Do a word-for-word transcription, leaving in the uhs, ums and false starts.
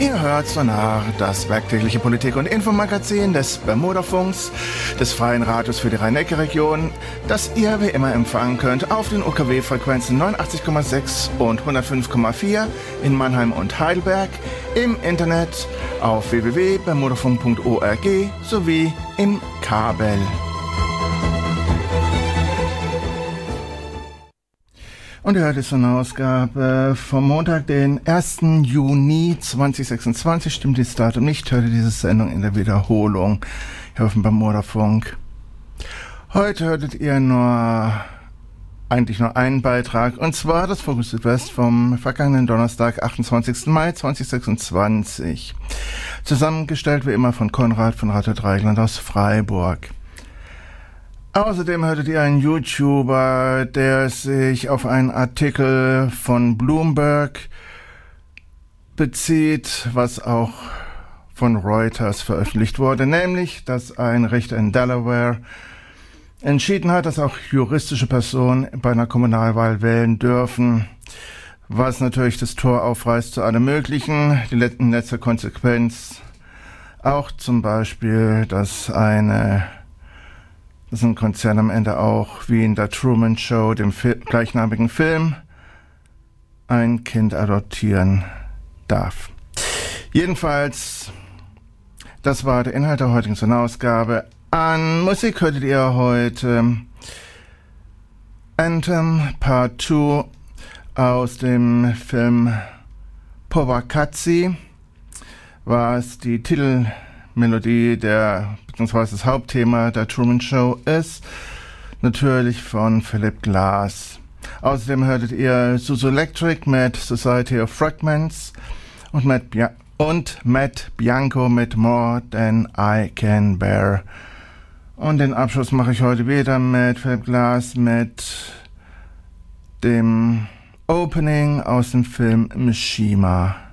Ihr hört Sonar, das werktägliche Politik- und Infomagazin des Bermudafunks, des Freien Radios für die Rhein-Neckar-Region, das ihr wie immer empfangen könnt auf den U K W-Frequenzen neunundachtzig Komma sechs und hundertfünf Komma vier in Mannheim und Heidelberg, im Internet auf w w w punkt bermudafunk punkt org sowie im Kabel. Und ihr hört jetzt eine Ausgabe vom Montag, den ersten Juni zweitausendsechsundzwanzig. Stimmt dieses Datum nicht, hört ihr diese Sendung in der Wiederholung hier auf dem Bermudafunk. Heute hörtet ihr nur, eigentlich nur einen Beitrag, und zwar das Fokus Südwest vom vergangenen Donnerstag, achtundzwanzigsten Mai zweitausendsechsundzwanzig. Zusammengestellt wie immer von Konrad von Radio Dreieckland aus Freiburg. Außerdem hörtet ihr einen YouTuber, der sich auf einen Artikel von Bloomberg bezieht, was auch von Reuters veröffentlicht wurde, nämlich, dass ein Richter in Delaware entschieden hat, dass auch juristische Personen bei einer Kommunalwahl wählen dürfen, was natürlich das Tor aufreißt zu allem Möglichen, die in letzter Konsequenz auch zum Beispiel, dass eine dass ein Konzern am Ende auch, wie in der Truman Show, dem Fil- gleichnamigen Film, ein Kind adoptieren darf. Jedenfalls, das war der Inhalt der heutigen Sonderausgabe. An Musik hörtet ihr heute Anthem Part zwei aus dem Film Povakazi, was die Titelmelodie der beziehungsweise das Hauptthema der Truman Show ist, natürlich von Philip Glass. Außerdem hörtet ihr Suzu Electric mit Society of Fragments und Matt, Bia- und Matt Bianco mit More Than I Can Bear. Und den Abschluss mache ich heute wieder mit Philip Glass mit dem Opening aus dem Film Mishima.